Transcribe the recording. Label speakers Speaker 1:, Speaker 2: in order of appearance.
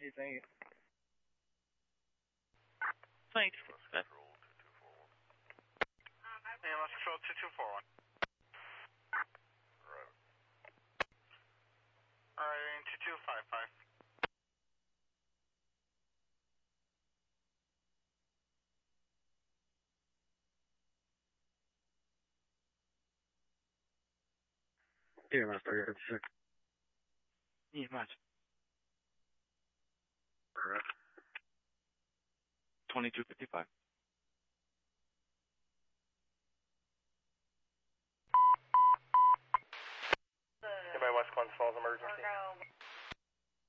Speaker 1: Hey, thank you.
Speaker 2: Thanks.
Speaker 3: EMS Control 2241.
Speaker 4: Right.
Speaker 3: Alright, 2255.
Speaker 1: EMS 3056.
Speaker 2: EMS.
Speaker 1: Correct.
Speaker 2: 2255.